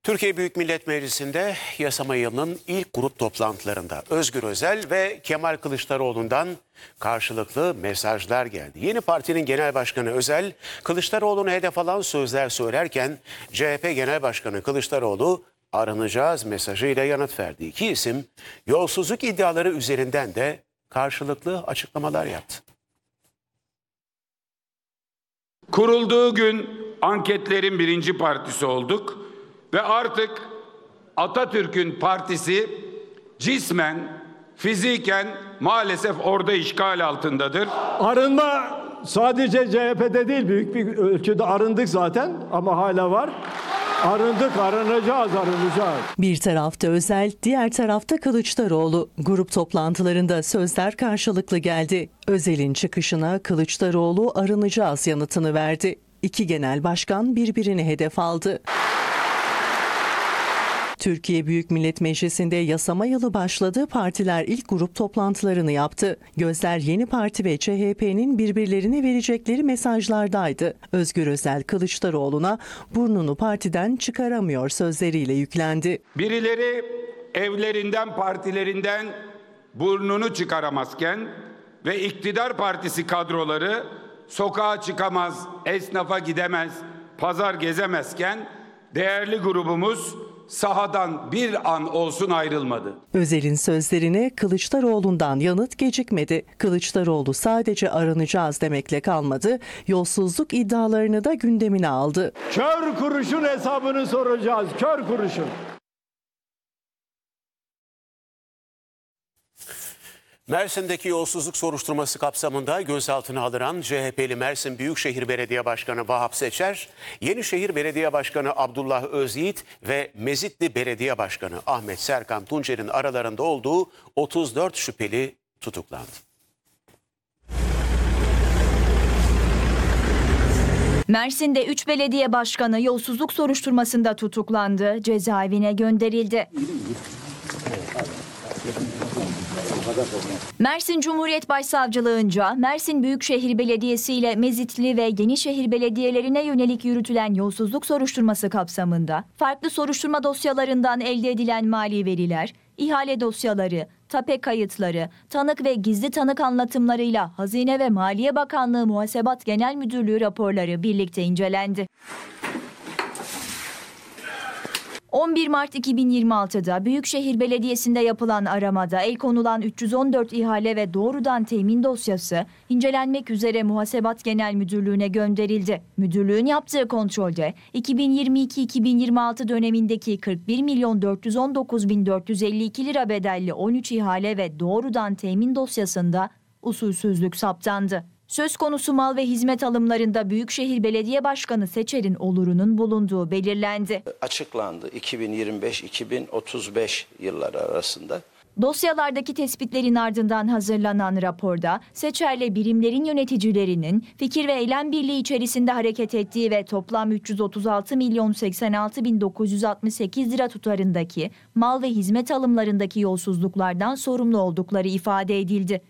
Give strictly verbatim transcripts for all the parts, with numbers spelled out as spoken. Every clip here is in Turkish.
Türkiye Büyük Millet Meclisi'nde yasama yılının ilk grup toplantılarında Özgür Özel ve Kemal Kılıçdaroğlu'ndan karşılıklı mesajlar geldi. Yeni partinin genel başkanı Özel, Kılıçdaroğlu'nu hedef alan sözler söylerken C H P Genel Başkanı Kılıçdaroğlu aranacağız mesajıyla yanıt verdi. İki isim yolsuzluk iddiaları üzerinden de karşılıklı açıklamalar yaptı. Kurulduğu gün anketlerin birinci partisi olduk ve artık Atatürk'ün partisi cismen, fiziken maalesef orada işgal altındadır. Arınma sadece C H P'de değil, büyük bir ölçüde arındık zaten ama hala var. Arındık, arınacağız, arınacağız. Bir tarafta Özel, diğer tarafta Kılıçdaroğlu. Grup toplantılarında sözler karşılıklı geldi. Özel'in çıkışına Kılıçdaroğlu arınacağız yanıtını verdi. İki genel başkan birbirini hedef aldı. Türkiye Büyük Millet Meclisi'nde yasama yılı başladı, partiler ilk grup toplantılarını yaptı. Gözler Yeni Parti ve C H P'nin birbirlerine verecekleri mesajlardaydı. Özgür Özel Kılıçdaroğlu'na burnunu partiden çıkaramıyor sözleriyle yüklendi. Birileri evlerinden, partilerinden burnunu çıkaramazken ve iktidar partisi kadroları sokağa çıkamaz, esnafa gidemez, pazar gezemezken değerli grubumuz sahadan bir an olsun ayrılmadı. Özel'in sözlerine Kılıçdaroğlu'ndan yanıt gecikmedi. Kılıçdaroğlu sadece aranacağız demekle kalmadı, yolsuzluk iddialarını da gündemine aldı. Kör kuruşun hesabını soracağız, kör kuruşun. Mersin'deki yolsuzluk soruşturması kapsamında gözaltına alınan C H P'li Mersin Büyükşehir Belediye Başkanı Vahap Seçer, Yenişehir Belediye Başkanı Abdullah Özyiğit ve Mezitli Belediye Başkanı Ahmet Serkan Tuncer'in aralarında olduğu otuz dört şüpheli tutuklandı. Mersin'de üç belediye başkanı yolsuzluk soruşturmasında tutuklandı, cezaevine gönderildi. Mersin Cumhuriyet Başsavcılığınca Mersin Büyükşehir Belediyesi ile Mezitli ve Yenişehir belediyelerine yönelik yürütülen yolsuzluk soruşturması kapsamında farklı soruşturma dosyalarından elde edilen mali veriler, ihale dosyaları, tape kayıtları, tanık ve gizli tanık anlatımlarıyla Hazine ve Maliye Bakanlığı Muhasebat Genel Müdürlüğü raporları birlikte incelendi. on bir Mart iki bin yirmi altıda Büyükşehir Belediyesi'nde yapılan aramada el konulan üç yüz on dört ihale ve doğrudan temin dosyası incelenmek üzere Muhasebat Genel Müdürlüğü'ne gönderildi. Müdürlüğün yaptığı kontrolde iki bin yirmi iki iki bin yirmi altı dönemindeki kırk bir milyon dört yüz on dokuz bin dört yüz elli iki lira bedelli on üç ihale ve doğrudan temin dosyasında usulsüzlük saptandı. Söz konusu mal ve hizmet alımlarında Büyükşehir Belediye Başkanı Seçer'in olurunun bulunduğu belirlendi. Açıklandı iki bin yirmi beş iki bin otuz beş yılları arasında. Dosyalardaki tespitlerin ardından hazırlanan raporda Seçer'le birimlerin yöneticilerinin fikir ve eylem birliği içerisinde hareket ettiği ve toplam üç yüz otuz altı milyon seksen altı bin dokuz yüz altmış sekiz lira tutarındaki mal ve hizmet alımlarındaki yolsuzluklardan sorumlu oldukları ifade edildi.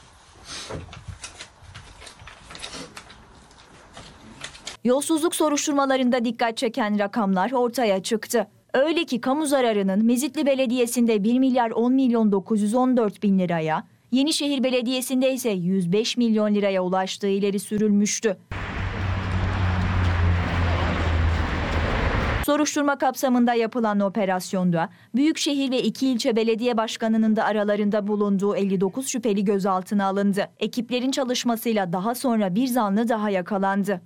Yolsuzluk soruşturmalarında dikkat çeken rakamlar ortaya çıktı. Öyle ki kamu zararının Mezitli Belediyesi'nde bir milyar on milyon dokuz yüz on dört bin liraya, Yenişehir Belediyesi'nde ise yüz beş milyon liraya ulaştığı ileri sürülmüştü. Soruşturma kapsamında yapılan operasyonda Büyükşehir ve iki ilçe belediye başkanının da aralarında bulunduğu elli dokuz şüpheli gözaltına alındı. Ekiplerin çalışmasıyla daha sonra bir zanlı daha yakalandı.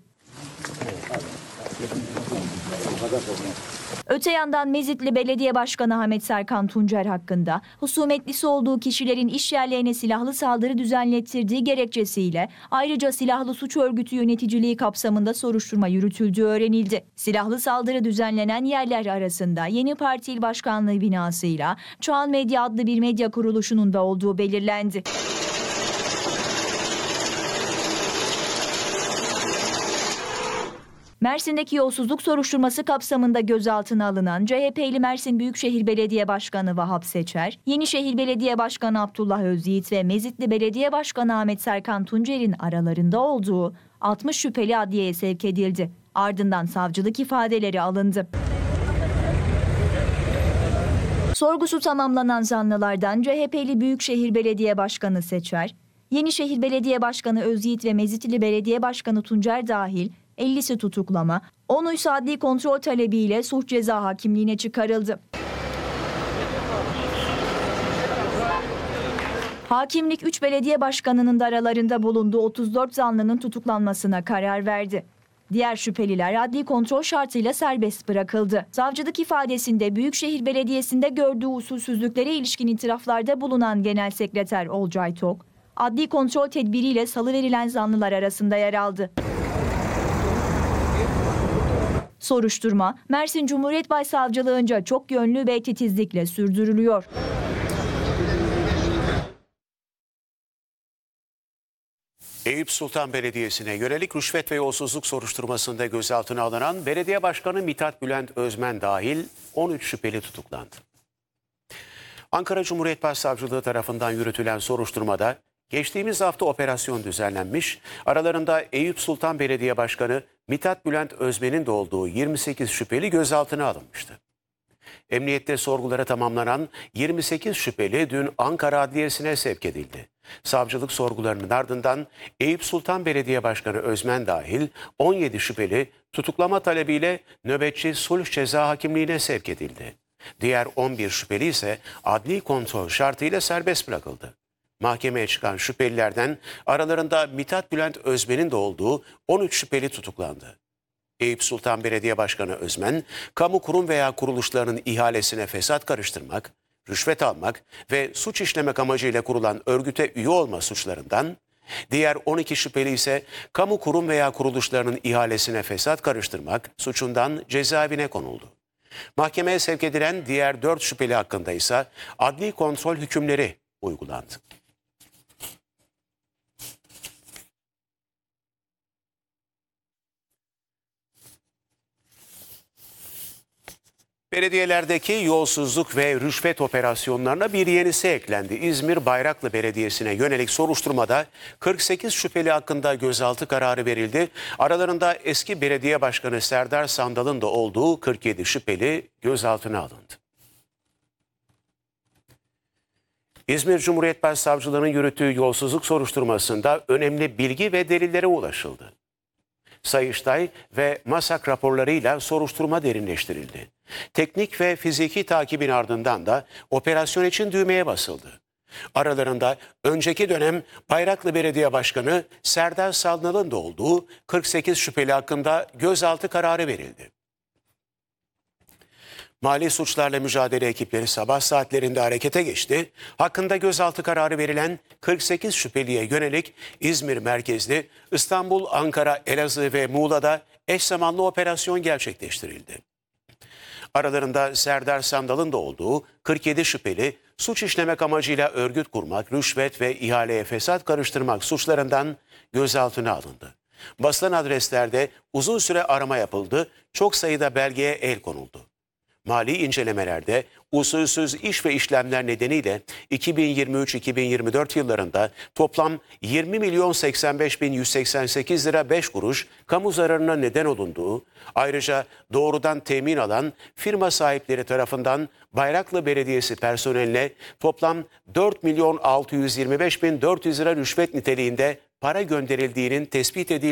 Öte yandan Mezitli Belediye Başkanı Ahmet Serkan Tuncer hakkında husumetlisi olduğu kişilerin iş yerlerine silahlı saldırı düzenlettirdiği gerekçesiyle ayrıca silahlı suç örgütü yöneticiliği kapsamında soruşturma yürütüldüğü öğrenildi. Silahlı saldırı düzenlenen yerler arasında Yeni Parti İl Başkanlığı binasıyla Çağan Medya adlı bir medya kuruluşunun da olduğu belirlendi. Mersin'deki yolsuzluk soruşturması kapsamında gözaltına alınan C H P'li Mersin Büyükşehir Belediye Başkanı Vahap Seçer, Yenişehir Belediye Başkanı Abdullah Özyiğit ve Mezitli Belediye Başkanı Ahmet Serkan Tuncer'in aralarında olduğu altmış şüpheli adliyeye sevk edildi. Ardından savcılık ifadeleri alındı. Sorgusu tamamlanan zanlılardan C H P'li Büyükşehir Belediye Başkanı Seçer, Yenişehir Belediye Başkanı Özyiğit ve Mezitli Belediye Başkanı Tuncer dahil ellisi tutuklama, onu ise adli kontrol talebiyle suç ceza hakimliğine çıkarıldı. Hakimlik üç belediye başkanının da aralarında bulunduğu otuz dört zanlının tutuklanmasına karar verdi. Diğer şüpheliler adli kontrol şartıyla serbest bırakıldı. Savcılık ifadesinde Büyükşehir Belediyesi'nde gördüğü usulsüzlüklere ilişkin itiraflarda bulunan Genel Sekreter Olcay Tok, adli kontrol tedbiriyle salıverilen zanlılar arasında yer aldı. Soruşturma, Mersin Cumhuriyet Başsavcılığınca çok yönlü ve titizlikle sürdürülüyor. Eyüp Sultan Belediyesi'ne yönelik rüşvet ve yolsuzluk soruşturmasında gözaltına alınan Belediye Başkanı Mithat Bülent Özmen dahil on üç şüpheli tutuklandı. Ankara Cumhuriyet Başsavcılığı tarafından yürütülen soruşturmada geçtiğimiz hafta operasyon düzenlenmiş, aralarında Eyüp Sultan Belediye Başkanı Mithat Bülent Özmen'in de olduğu yirmi sekiz şüpheli gözaltına alınmıştı. Emniyette sorguları tamamlanan yirmi sekiz şüpheli dün Ankara Adliyesi'ne sevk edildi. Savcılık sorgularının ardından Eyüp Sultan Belediye Başkanı Özmen dahil on yedi şüpheli tutuklama talebiyle nöbetçi sulh ceza hakimliğine sevk edildi. Diğer on bir şüpheli ise adli kontrol şartıyla serbest bırakıldı. Mahkemeye çıkan şüphelilerden aralarında Mithat Bülent Özmen'in de olduğu on üç şüpheli tutuklandı. Eyüp Sultan Belediye Başkanı Özmen, kamu kurum veya kuruluşlarının ihalesine fesat karıştırmak, rüşvet almak ve suç işlemek amacıyla kurulan örgüte üye olma suçlarından, diğer on iki şüpheli ise kamu kurum veya kuruluşlarının ihalesine fesat karıştırmak suçundan cezaevine konuldu. Mahkemeye sevk edilen diğer dört şüpheli hakkında ise adli kontrol hükümleri uygulandı. Belediyelerdeki yolsuzluk ve rüşvet operasyonlarına bir yenisi eklendi. İzmir Bayraklı Belediyesi'ne yönelik soruşturmada kırk sekiz şüpheli hakkında gözaltı kararı verildi. Aralarında eski belediye başkanı Serdar Sandal'ın da olduğu kırk yedi şüpheli gözaltına alındı. İzmir Cumhuriyet Başsavcılığı'nın yürüttüğü yolsuzluk soruşturmasında önemli bilgi ve delillere ulaşıldı. Sayıştay ve MASAK raporlarıyla soruşturma derinleştirildi. Teknik ve fiziki takibin ardından da operasyon için düğmeye basıldı. Aralarında önceki dönem Bayraklı Belediye Başkanı Serdar Sandal'ın da olduğu kırk sekiz şüpheli hakkında gözaltı kararı verildi. Mali suçlarla mücadele ekipleri sabah saatlerinde harekete geçti. Hakkında gözaltı kararı verilen kırk sekiz şüpheliye yönelik İzmir merkezli İstanbul, Ankara, Elazığ ve Muğla'da eş zamanlı operasyon gerçekleştirildi. Aralarında Serdar Sandal'ın da olduğu kırk yedi şüpheli suç işlemek amacıyla örgüt kurmak, rüşvet ve ihaleye fesat karıştırmak suçlarından gözaltına alındı. Basılan adreslerde uzun süre arama yapıldı, çok sayıda belgeye el konuldu. Mali incelemelerde usulsüz iş ve işlemler nedeniyle iki bin yirmi üç iki bin yirmi dört yıllarında toplam yirmi milyon seksen beş bin yüz seksen sekiz lira beş kuruş kamu zararına neden olunduğu, ayrıca doğrudan temin alan firma sahipleri tarafından Bayraklı Belediyesi personeline toplam dört milyon altı yüz yirmi beş bin dört yüz lira rüşvet niteliğinde para gönderildiğinin tespit edildiği